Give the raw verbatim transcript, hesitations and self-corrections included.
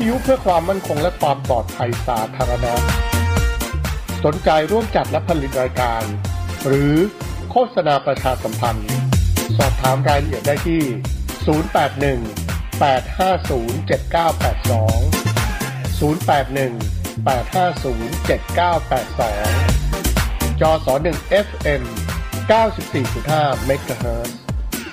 ทยุเพื่อความมั่นคงและความปลอดภัยสาธารณะสนใจร่วมจัดและผลิตรายการหรือโฆษณาประชาสัมพันธ์สอบถามรายละเอียดได้ที่ศูนย์ แปด หนึ่ง แปด ห้า ศูนย์ เจ็ด เก้า แปด สอง ศูนย์ แปด หนึ่ง แปด ห้า ศูนย์ เจ็ด เก้า แปด สองจสหนึ่ง เอฟ เอ็ม เก้าสิบสี่จุดห้า เมกะเฮิรตซ์